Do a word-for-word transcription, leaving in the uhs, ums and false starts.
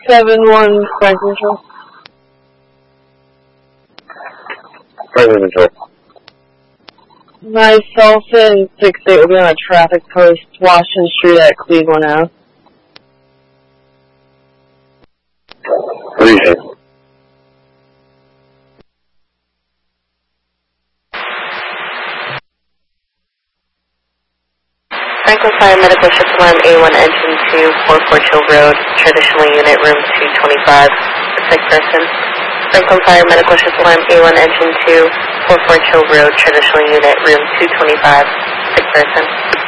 seven one Franklin Control. Franklin Control. Myself and six eight will be on a traffic post, Washington Street at Cleveland Ave. What do you think? Franklin Fire Medical Ship Alarm A one Engine two, four four Chill Road, Traditional Unit Room two twenty-five, sick person. Franklin Fire Medical Ship Alarm A one Engine two, four four Chill Road, Traditional Unit Room two twenty-five, sick person.